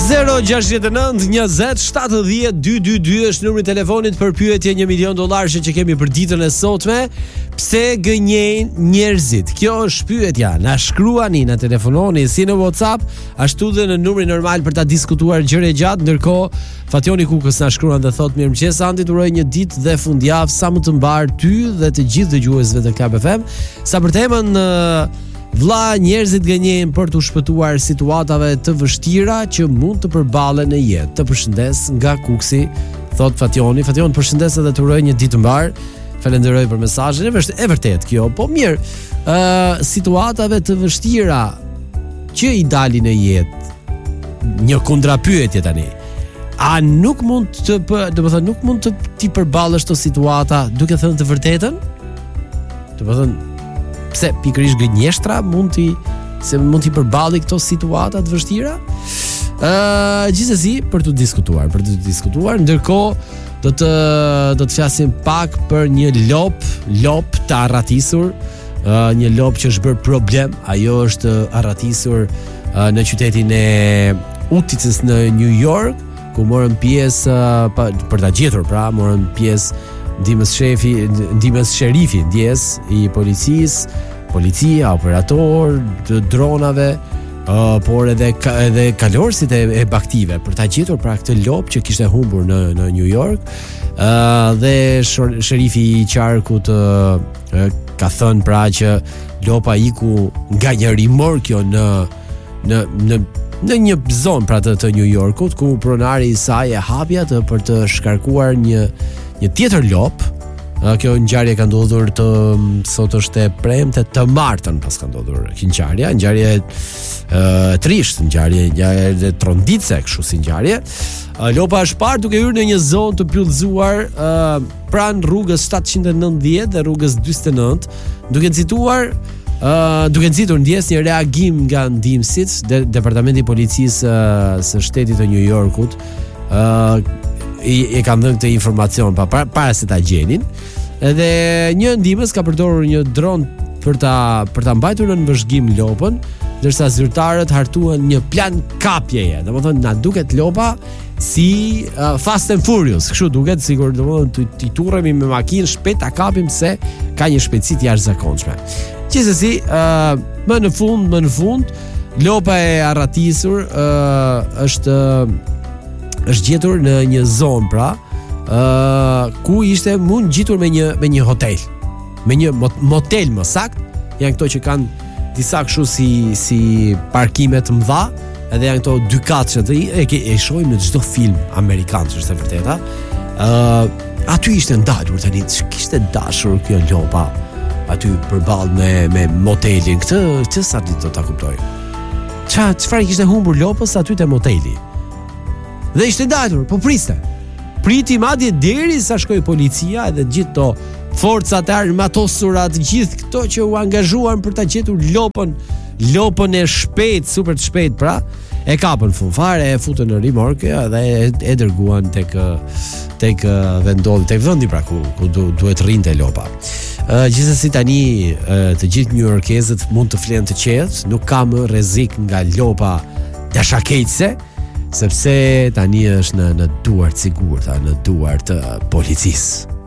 069207222 është numri I telefonit për pyetje $1 milion që kemi për ditën e sotme. Pse gënjejnë njerëzit? Kjo është pyetja. Na shkruani, na telefononi si në WhatsApp, ashtu dhe në numrin normal për ta diskutuar gjëre gjatë. Ndërkohë, Fationi Kukës na shkruan dhe thotë: "Mirëmëngjes Andi, uroj një ditë dhe fundjavë sa më të mbar ty dhe të gjithë dëgjuesve të Club FM. Sa për temën vlla, njerëzit gënjejnë për të shpëtuar situatave të vështira që mund të përballen në jetë. Të përshëndes nga Kuksi", thot Fationi. Fationi, përshëndes edhe të uroj një ditë të mbar. Falenderoj për mesazhin. E vërtet kjo. Po mirë, situatave të vështira që I dalin në jetë. Një kundrapyetje tani. A nuk mund nuk mund të ti përballesh këto situata duke thënë të vërtetën? Domethënë, pse pikërisht gënjeshtra mund t'i përballi këto situata të vështira? Gjithsesi, për të diskutuar, ndërkohë do të flasim pak për një lop të arratisur, një lop që është bërë problem. Ajo është arratisur në qytetin e Uticës në New York, ku morën pjesë për ta gjetur, pra morën pjesë ndihmës sherifi ndjes I policia, operator të dronave, por edhe kalorësit e baktive për ta gjetur pra këtë lop që kishte humbur në New York. Dhe sherifi I qarkut ka thënë pra që lopa iku nga një rimorkjo në një zonë pra të New Yorkut, ku pronari I saj e hapi atë për të shkarkuar një tjetër lop. Kjo ngjarje ka ndodhur sot është e premte, të martën pas ka ndodhur ngjarje trisht, ngjarje tronditse, kështu si ngjarje. Lopa është parë duke hyrë në një zonë të pyllëzuar pranë rrugës 790 dhe rrugës 49, duke nxitur ndjes një reagim nga ndihmësit. Departamenti I Policisë së shtetit të New Yorkut e kanë dhënë këtë informacion para se ta gjenin. Edhe një ndihmës ka përdorur një dron për ta mbajtur në vëzhgim lopën, ndërsa zyrtarët hartuan një plan kapjeje. Domethënë na duket lopa si Fast and Furious, kështu duket, sigur domethënë ti turremi me makinë shpejt ta kapim se ka një shpejtësi të jashtëzakonshme. Gjithsesi, më në fund, lopa e arratisur është gjetur në një zonë pra, ku ishte mund gjetur me një hotel, me një motel më sakt. Janë këto që kanë disa kështu si parkime të mëdha, edhe janë këto dy katëshe e shohim në çdo film amerikan, është e vërteta. Aty ishte ndalur tani, kishte dashur kjo lopa aty përballë me motelin. Këtë sa ditë do ta kuptoj. Çfarë kishte humbur lopës aty te moteli? Dhe ishte ndalur, po priti madje deri sa shkoi policia edhe gjithë to forcat e armatosura, gjithë këto që u angazhuan për ta gjetur lopën e shpejt, super të shpejt pra, e kapën fund fare, e futën në rimorke dhe e dërguan tek vendi pra ku duhet rrinte lopa. Gjithsesi tani të gjithë newyorkezët mund të flenë të qetë, nuk ka më rrezik nga lopa dashakejtëse, sepse tani është në duart sigurta, në duart të policisë.